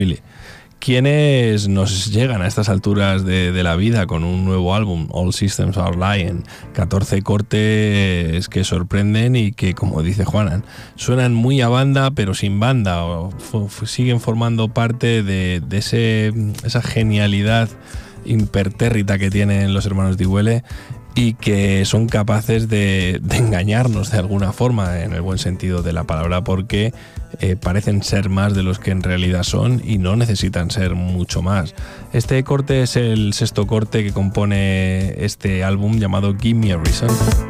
Quienes nos llegan a estas alturas de la vida con un nuevo álbum, All Systems Are Lying, 14 cortes que sorprenden y que, como dice Juanan, suenan muy a banda pero sin banda, o siguen formando parte de esa genialidad impertérrita que tienen los hermanos Die Welle y que son capaces de engañarnos de alguna forma, en el buen sentido de la palabra, porque parecen ser más de los que en realidad son y no necesitan ser mucho más. Este corte es el sexto corte que compone este álbum llamado Give Me a Reason.